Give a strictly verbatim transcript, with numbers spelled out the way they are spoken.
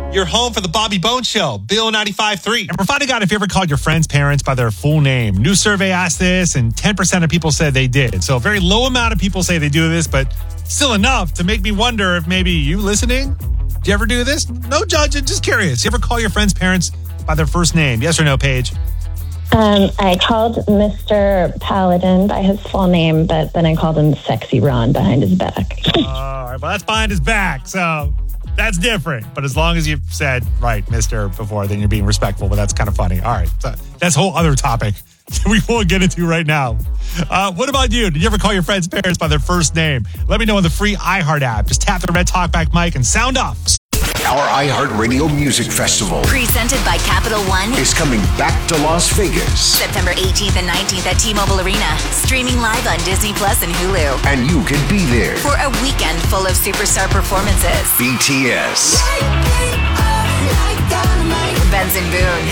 You're home for the Bobby Bones Show, Bill ninety-five point three. And we're finding out if you ever called your friends' parents by their full name. New survey asked this, and ten percent of people said they did. So a very low amount of people say they do this, but still enough to make me wonder if maybe you listening, do you ever do this? No judging, just curious. You ever call your friends' parents by their first name? Yes or no, Paige? Um, I called Mister Paladin by his full name, but then I called him Sexy Ron behind his back. All right, well, that's behind his back, so that's different. But as long as you've said, right, Mister before, then you're being respectful, but that's kind of funny. All right, so that's a whole other topic we won't get into right now. Uh, what about you? Did you ever call your friends' parents by their first name? Let me know on the free iHeart app. Just tap the red talkback mic and sound off. Our iHeartRadio Music Festival, presented by Capital One, is coming back to Las Vegas. September eighteenth and nineteenth at T-Mobile Arena. Streaming live on Disney Plus and Hulu. And you can be there for a weekend full of superstar performances. B T S, Benson Boone,